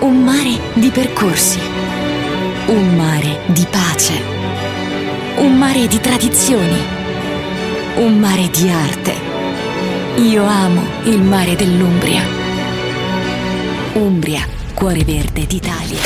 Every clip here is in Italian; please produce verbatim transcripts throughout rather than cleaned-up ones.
Un mare di percorsi, un mare di pace, un mare di tradizioni, un mare di arte. Io amo il mare dell'Umbria. Umbria, cuore verde d'Italia.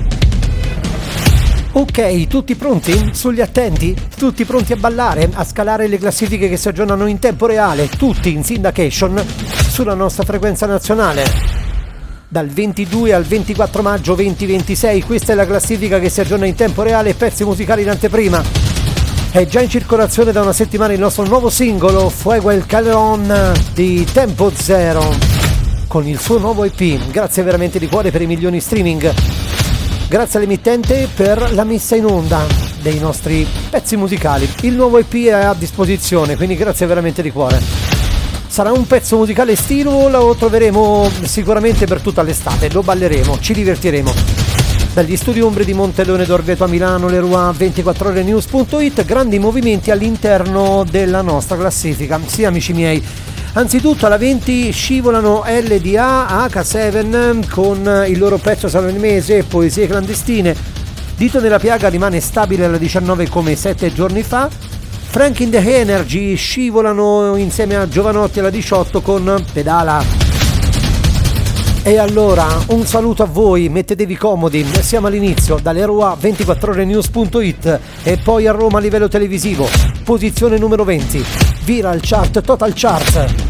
Ok, tutti pronti? Sugli attenti? Tutti pronti a ballare, a scalare le classifiche che si aggiornano in tempo reale, tutti in syndication sulla nostra frequenza nazionale. Dal ventidue al ventiquattro maggio duemilaventisei, questa è la classifica che si aggiorna in tempo reale e pezzi musicali in anteprima. È già in circolazione da una settimana il nostro nuovo singolo Fuego el Calderón di Tempo Zero con il suo nuovo E P. Grazie veramente di cuore per i milioni streaming. Grazie all'emittente per la messa in onda dei nostri pezzi musicali. Il nuovo E P è a disposizione, quindi grazie veramente di cuore. Sarà un pezzo musicale estivo, lo troveremo sicuramente per tutta l'estate, lo balleremo, ci divertiremo. Dagli studi Umbri di Monteleone d'Orveto a Milano, Leroy, ventiquattro ore news punto it, grandi movimenti all'interno della nostra classifica. Sì, amici miei, anzitutto alla venti scivolano L D A, H sette con il loro pezzo salonimese Poesie clandestine. Dito nella piaga rimane stabile alla diciannove come sette giorni fa. Frank in the Energy scivolano insieme a Giovanotti alla diciotto con Pedala. E allora un saluto a voi, mettetevi comodi, siamo all'inizio dall'Eroa ventiquattro ore news punto it e poi a Roma a livello televisivo, posizione numero venti, Viral Chart Total Chart.